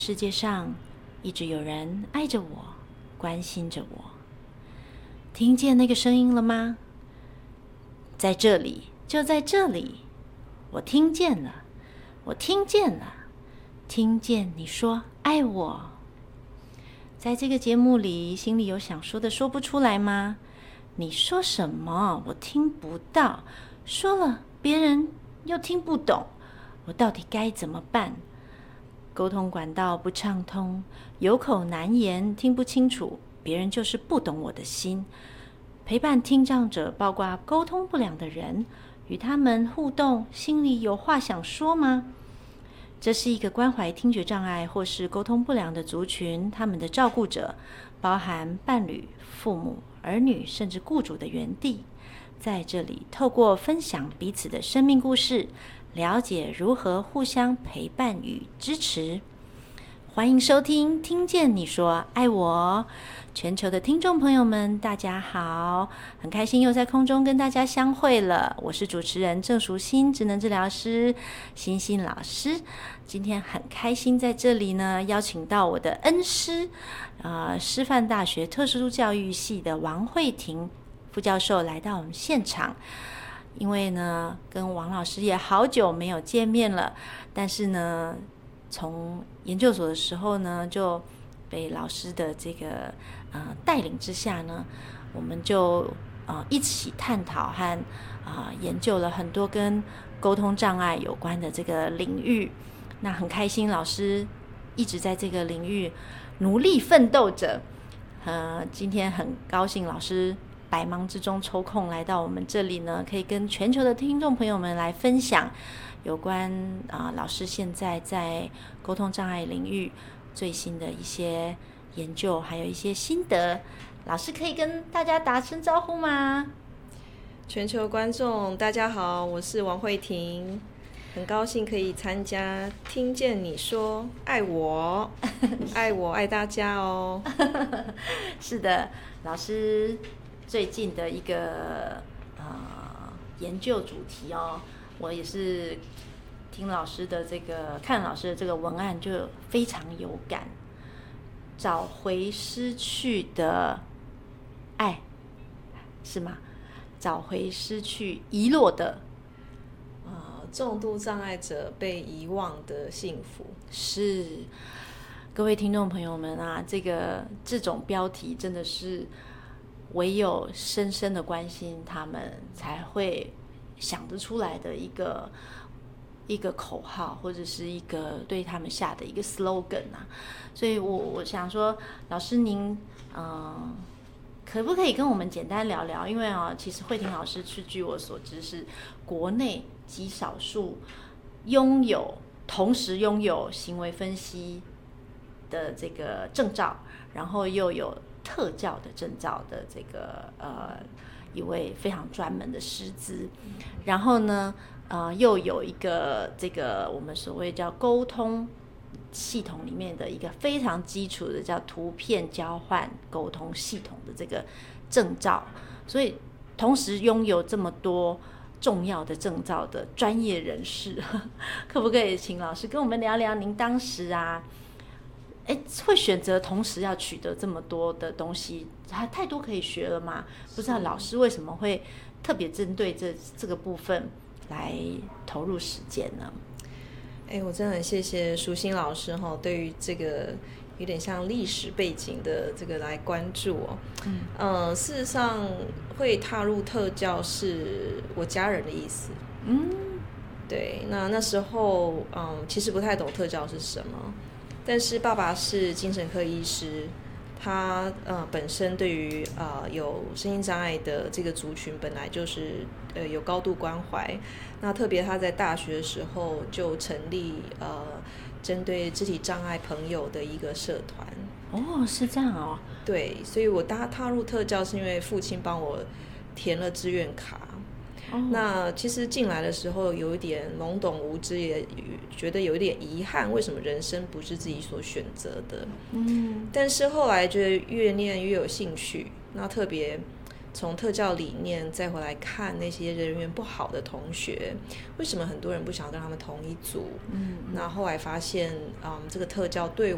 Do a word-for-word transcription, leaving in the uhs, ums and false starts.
世界上一直有人爱着我，关心着我。听见那个声音了吗？在这里，就在这里，我听见了，我听见了，听见你说爱我。在这个节目里，心里有想说的说不出来吗？你说什么？我听不到，说了别人又听不懂，我到底该怎么办？沟通管道不畅通，有口难言，听不清楚，别人就是不懂我的心。陪伴听障者，包括沟通不良的人，与他们互动，心里有话想说吗？这是一个关怀听觉障碍或是沟通不良的族群，他们的照顾者，包含伴侣、父母、儿女，甚至雇主的园地。在这里，透过分享彼此的生命故事，了解如何互相陪伴与支持。欢迎收听听见你说爱我。全球的听众朋友们大家好，很开心又在空中跟大家相会了。我是主持人郑淑欣，职能治疗师欣欣老师。今天很开心在这里呢，邀请到我的恩师呃，师范大学特殊教育系的王慧婷副教授来到我们现场。因为呢跟王老师也好久没有见面了，但是呢从研究所的时候呢就被老师的这个呃带领之下呢，我们就呃一起探讨和啊、呃、研究了很多跟沟通障碍有关的这个领域。那很开心老师一直在这个领域努力奋斗着。呃今天很高兴老师百忙之中抽空来到我们这里呢，可以跟全球的听众朋友们来分享有关啊、呃、老师现在在沟通障碍领域最新的一些研究，还有一些心得。老师可以跟大家打声招呼吗？ 全球观众大家好，我是王慧婷，很高兴可以参加听见你说爱我爱我爱大家哦。 是的，老师最近的一个呃研究主题哦，我也是听老师的这个看老师的这个文案就非常有感，找回失去的爱，是吗？找回失去遗落的呃，重度障碍者被遗忘的幸福。 是。各位听众朋友们啊，这个这种标题真的是唯有深深的关心他们才会想得出来的一个一个口号，或者是一个对他们下的一个 slogan 啊。所以我我想说，老师您嗯、呃，可不可以跟我们简单聊聊？因为啊，其实慧婷老师是据我所知是国内极少数拥有同时拥有行为分析的这个证照，然后又有特教的证照的这个呃一位非常专门的师资，然后呢呃又有一个这个我们所谓叫沟通系统里面的一个非常基础的叫图片交换沟通系统的这个证照，所以同时拥有这么多重要的证照的专业人士，可不可以请老师跟我们聊聊您当时啊哎，会选择同时要取得这么多的东西，还太多可以学了嘛？不知道老师为什么会特别针对这这个部分来投入实践呢？ 哎，我真的很谢谢淑欣老师哈，对于这个有点像历史背景的这个来关注哦。嗯，呃，事实上会踏入特教是我家人的意思。嗯，对，那那时候嗯，其实不太懂特教是什么。但是爸爸是精神科医师，他呃本身对于呃有身心障碍的这个族群本来就是呃有高度关怀。那特别他在大学的时候就成立呃针对肢体障碍朋友的一个社团。 哦，是这样哦。 对，所以我踏踏入特教是因为父亲帮我填了志愿卡。Oh. 那其实进来的时候有一点懵懂无知，也觉得有一点遗憾，为什么人生不是自己所选择的？嗯，但是后来觉得越念越有兴趣，那特别从特教理念再回来看那些人缘不好的同学，为什么很多人不想跟他们同一组？嗯，那后来发现，嗯，这个特教对